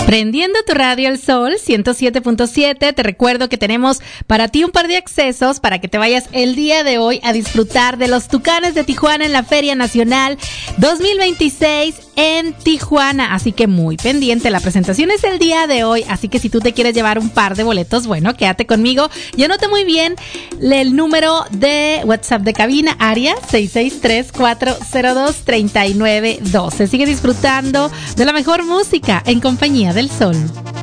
Prendiendo tu radio El Sol 107.7, te recuerdo que tenemos para ti un par de accesos para que te vayas el día de hoy a disfrutar de los Tucanes de Tijuana en la Feria Nacional 2026 en Tijuana, así que muy pendiente, la presentación es el día de hoy, así que si tú te quieres llevar un par de boletos, bueno, quédate conmigo y anota muy bien el número de WhatsApp de cabina, área 663-402-3912. Sigue disfrutando de la mejor música en compañía del Sol.